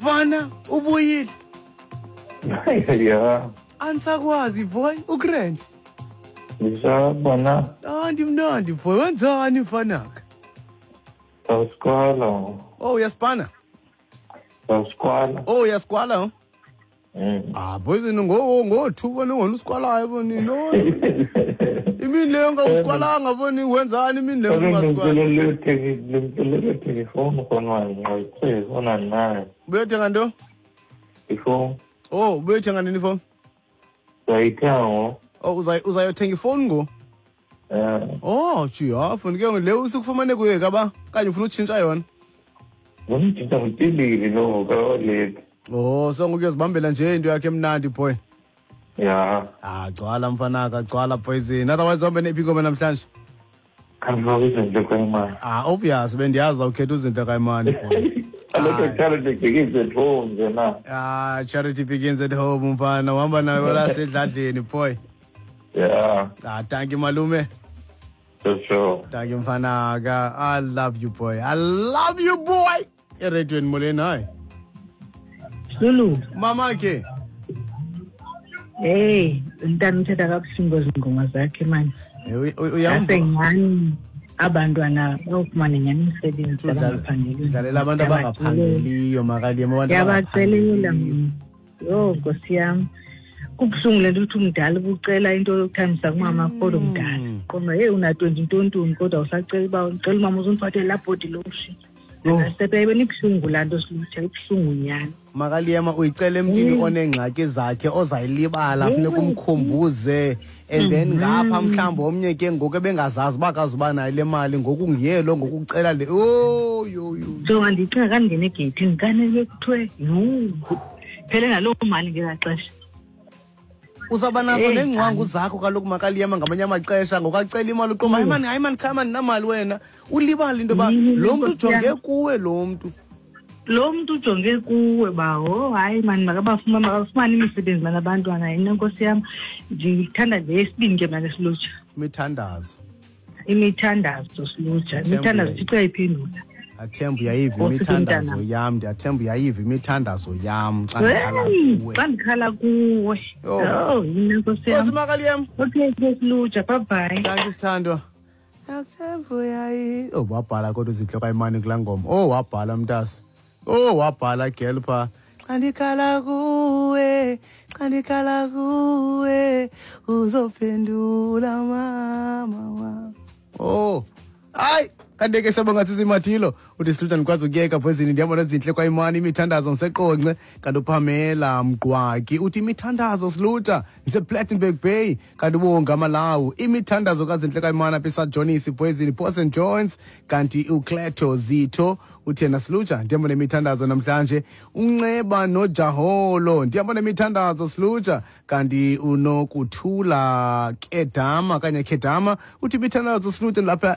Mfana, ubuyile. Yeah. Ansakwazi boy, ugrand. Ngishabona. Ndimnandi boy, wenzani mfanaka? Sawuskwala. Oh, uyasipana? Sawuskwala. Oh, uyaskwala? Boys ngo-2 ningona uskwalayo boni no. Imini leyo ngawuskwalanga boni wenzani imini leyo ungaskwala? Ngilele telefoni khona ngiyayithe khona naye. Uyothenga nto? Ifoni. Oh, uyothenga nini ifoni? Sayithenga. Oh, uzayothenga ifoni ngo? Oh, jiyafu ke le usukufumane kuye kaba kanye ufuna utshintsha yona. Ngomthinta ngipilile lo ka-late. Oh, so ngokuyozibambela nje into yakhe emnandi boy. Yeah. Gcwala mfanaka, gcwala poison. Otherwise uhambe nephi ngoba namhlanje? Kanjalo izinto kwayimani. Obvious bendiyazi ukhetha izinto kayimani boy. Charity begins at home nje na. Charity begins at home mfana. Uhamba nayo la sedladleni boy. Yeah. Thank you malume. Sure. Thank you mfanaka. I love you boy. I love you boy. Eredweni moleni hayi. Lulu. Mama ke. Hey, ngitanda uthetha kabuhlungu ngoma zakhe manje. Uyamba ngani abantwana bawufumana nyani imisebenzi abangaphangeliyo. Dlalela abantu abangaphangeliyo makaliyema abantu yabacelela yo Nkosi yami. Kubuhlungu lento ukuthi umdala ubucela into yokuthambisa kumama kodwa umdala. Qoma una 20 ntontoni kodwa usacela ucela umama uzoniphathela la body lotion. Sephebe nibuhlungu lanto siluthe ibuhlungu nyani. Makaliyema uyicela emntwini onengxaki zakhe ozayilibala funeka umkhumbuze and then ngapha mhlawumbe omnye ke ngoku ebengazazi bakazuba nayo le mali ngoku ngiyelo ngokucela le yo so andicinga kangene egate ngikane kuthiwe no phela nalo mali ngelaxesha uzaba nazo nengcwangu zakho kaloku Makaliyema ngamanye amaxesha ngokacela imali uqoma hayi man khama ninamali wena ulibala into ba lo muntu ujonge kuwe lo muntu ujonge kuwe bawo hayi man makabafumana imisebenzi manabantwana yena Nkosi yami ngithanda nje esibini ke manje silutsha imithandazo silutsha imithandazo Thixo iphendula Athemba uyayiva imithandazo yami ndiyathemba uyayiva imithandazo yami xa ndikhala kuwe yina Nkosi yami Makaliyema okay silutsha bye bye thank you sithandwa Athemba uyayiva wabhala kodwa uzihle kwayimani kulaa ngoma wabhala mntasi wabhala girl pha xa ndikhala kuwe uzophendula mama wam hayi kanti ke sebongathi simathilo uthi sihlutha nikwazi ukuyeka phezini ndiyabona zinhle kwayimani imithandazo ngiseqonce kanti uPamela Mgqwaki uthi imithandazo silutha ngise-Plettenberg Bay kanti ubonga amalawu imithandazo kazinhle kwayimani apha eSajonis phezini Port St John's kanti uCleto Zitho uthi yena silutha ndiyabona imithandazo namhlanje uNceba noJaholo ndiyabona imithandazo silutha kanti uNokuthula Kedama uthi imithandazo silutha lapha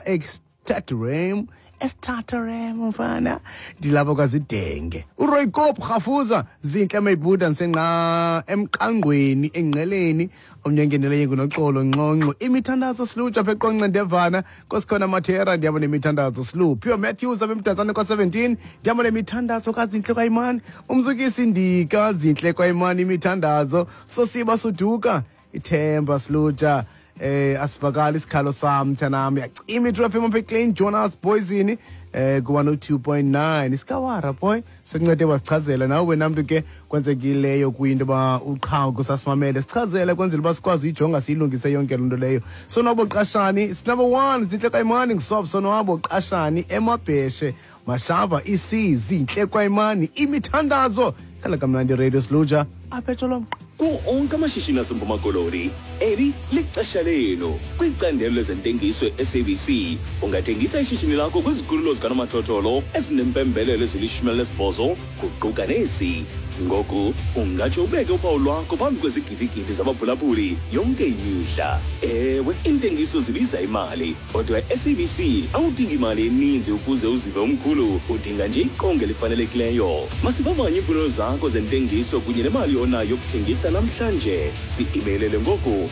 Estaterem mfana dilapho kwazidenge uRoy Kop Khafuza zinhle mayibhuda ngisenqa emqangweni engqeleni omnyengenele yengu noxolo nqonqo imithandazo silutha apha eqonce ndevana kosikhona Mathera ndiyabona imithandazo silu Pure Matthews abemdantsane kwa17 ndiyabona imithandazo kazinhle kwayimani umzukisi Ndika zinhle kwayimani imithandazo Sosiba Suduka ithemba silutha asivakala isikhalo sami mthanami yacima itraffic apha eClain Jonas Boysini ku-102.9 isikawara boy sekuncede wasichazela nawe namntu ke kwenzekileyo kuyinto ba uqhawe kusasimamele sichazele kwenzela uba sikwazi uyijonga siyilungise yonke loo nto leyo Sonwabo Qashani number 1 zinhle kwayimani ngisob Sonwabo Qashani emabheshe mashava zinhle kwayimani imithandazo khala kamnandi radio sluja aphetholom onke amashishini aseMpuma Koloni eli lixesha lenu kwicandelo lezentengiso SABC ungathengisa ishishini lakho kwizikhululo zikanomathotholo ezinempembelelo ezili-18 kuquka nezi ngoku ungatsho ubeke uphawu lwakho phambi kwezigidigidi zabaphulaphuli yonke imihla ewe intengiso zibiza imali kodwa SABC awudingi imali eninzi ukuze uzive umkhulu udinga nje iqonge lifanelekileyo masivavanye iimfuno zakho zentengiso kunye nemali onayo yokuthengisa namhlanje si-imeilele ngoku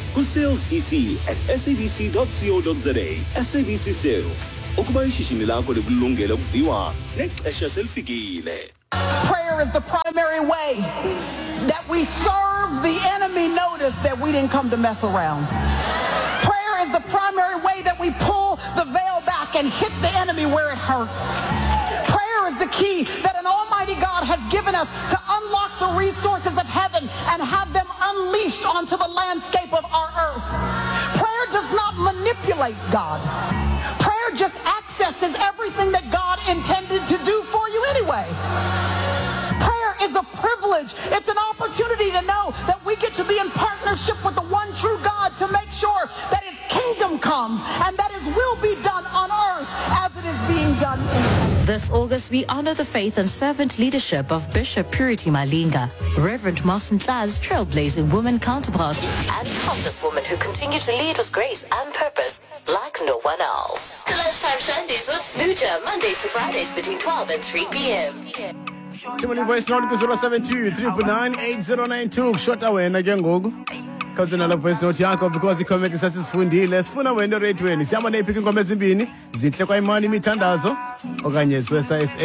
ku-sales@sabc.co.za SABC Sales ukuba ishishini lakho likulungele ukuviwa nexesha selifikile. Prayer is the we serve the enemy notice that we didn't come to mess around. Prayer is the primary way that we pull the veil back and hit the enemy where it hurts. Prayer is the key that an almighty God has given us to unlock the resources of heaven and have them unleashed onto the landscape of our earth. Prayer does not manipulate God. Prayer just accesses everything that God intended to do for you anyway. Prayer is a privilege. It's an opportunity to know that we get to be in partnership with the one true God to make sure that his kingdom comes and that his will be done on earth as it is being done in heaven. This August, we honor the faith and servant leadership of Bishop Purity Malinga, Reverend Marson Tha's trailblazing woman counterpart, and countless women who continue to lead with grace and purpose like no one else. Lunchtime Sundays with Smoocher, Mondays to Fridays between 12 and 3 p.m. Timothy voice note ku 072-999-8092 kushota wena ke ngoku khawuzena la voice note yakho because i-comment sasisifundile sifuna wena eradweni sihamba neyiphi ingoma ezimbini zinhle kwayimani imithandazo okanye siwesa